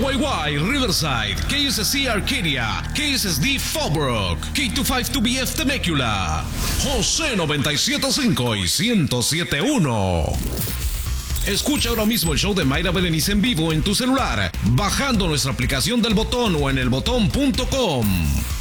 KYY Riverside, KSC Arcadia, KSSD Fallbrook, K252BF Temecula, José 97.5 y 107.1. Escucha ahora mismo el show de Mayra Berenice en vivo en tu celular, bajando nuestra aplicación del Botón o en elbotón.com.